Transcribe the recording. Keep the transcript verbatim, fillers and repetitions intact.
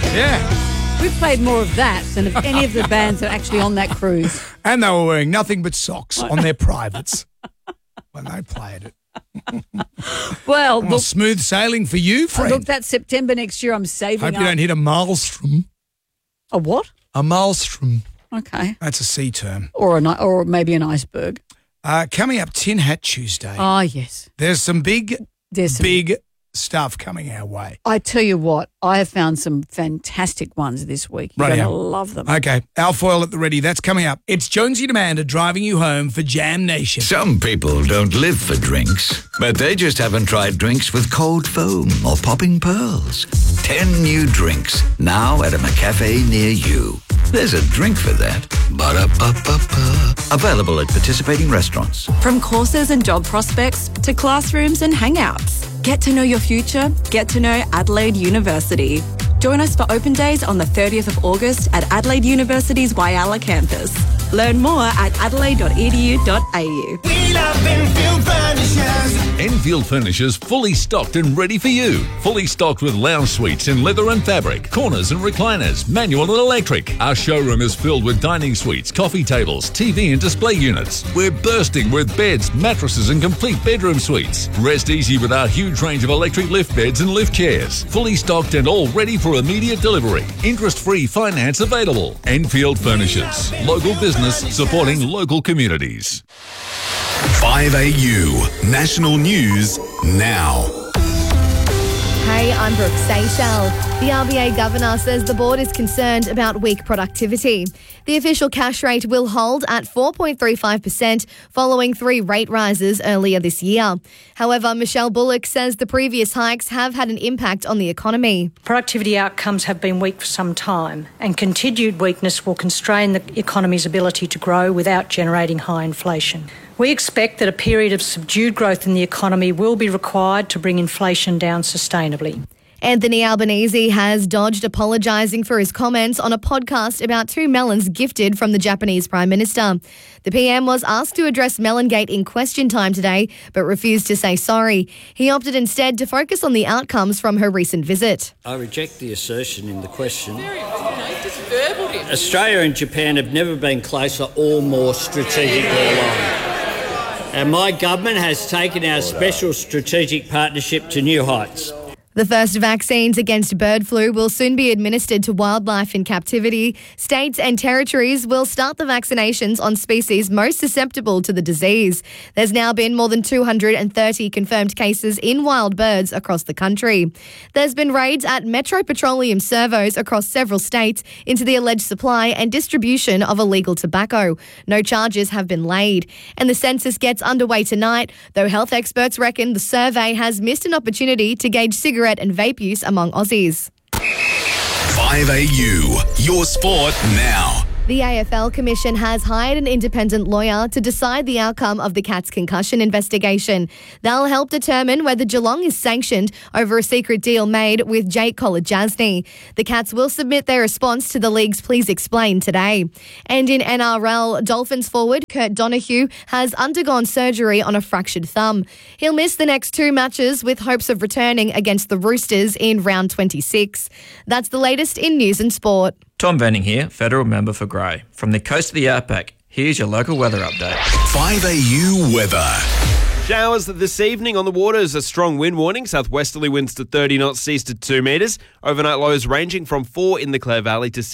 Yeah. We've played more of that than of any of the bands that are actually on that cruise. And they were wearing nothing but socks on their privates when they played it. Well, Well, look, smooth sailing for you, oh, friend. look, that's September next year. I'm saving Hope up. you don't hit a maelstrom. A what? A maelstrom. Okay. That's a sea term. Or, an, or maybe an iceberg. Uh, coming up, Tin Hat Tuesday. Oh, yes. There's some big, There's some, big stuff coming our way. I tell you what, I have found some fantastic ones this week. You're Rightio. going to love them. Okay, Alfoil at the ready. That's coming up. It's Jonesy and Amanda driving you home for Jam Nation. Some people don't live for drinks, but they just haven't tried drinks with cold foam or popping pearls. Ten new drinks now at a McCafe near you. There's a drink for that. Ba-da-ba-ba-ba. Available at participating restaurants. From courses and job prospects to classrooms and hangouts. Get to know your future. Get to know Adelaide University. Join us for open days on the thirtieth of August at Adelaide University's Whyalla campus. Learn more at adelaide dot e d u dot a u. We love Enfield Furnishers. Enfield Furnishers fully stocked and ready for you. Fully stocked with lounge suites in leather and fabric, corners and recliners, manual and electric. Our showroom is filled with dining suites, coffee tables, T V and display units. We're bursting with beds, mattresses and complete bedroom suites. Rest easy with our huge range of electric lift beds and lift chairs. Fully stocked and all ready for immediate delivery. Interest-free finance available. Enfield Furnishers. Local business supporting local communities. five A U National News now. Hey, I'm Brooke Seychelles. The R B A Governor says the board is concerned about weak productivity. The official cash rate will hold at four point three five percent following three rate rises earlier this year. However, Michelle Bullock says the previous hikes have had an impact on the economy. Productivity outcomes have been weak for some time, and continued weakness will constrain the economy's ability to grow without generating high inflation. We expect that a period of subdued growth in the economy will be required to bring inflation down sustainably. Anthony Albanese has dodged apologising for his comments on a podcast about two melons gifted from the Japanese Prime Minister. The P M was asked to address Melongate in question time today, but refused to say sorry. He opted instead to focus on the outcomes from her recent visit. I reject the assertion in the question. Australia and Japan have never been closer or more strategically aligned. And my government has taken our special strategic partnership to new heights. The first vaccines against bird flu will soon be administered to wildlife in captivity. States and territories will start the vaccinations on species most susceptible to the disease. There's now been more than two hundred thirty confirmed cases in wild birds across the country. There's been raids at Metro Petroleum servos across several states into the alleged supply and distribution of illegal tobacco. No charges have been laid. And the census gets underway tonight, though health experts reckon the survey has missed an opportunity to gauge cigarette and vape use among Aussies. five A U, your sport now. The A F L Commission has hired an independent lawyer to decide the outcome of the Cats concussion investigation. They'll help determine whether Geelong is sanctioned over a secret deal made with Jake Kolodjasny. The Cats will submit their response to the league's Please Explain today. And in N R L, Dolphins forward Kurt Donahue has undergone surgery on a fractured thumb. He'll miss the next two matches with hopes of returning against the Roosters in round twenty-six. That's the latest in news and sport. Tom Venning here, federal member for Grey. From the coast of the outback, here's your local weather update. five A U weather. Showers this evening on the waters. A strong wind warning. Southwesterly winds to thirty knots, seas to two metres. Overnight lows ranging from four in the Clare Valley to six.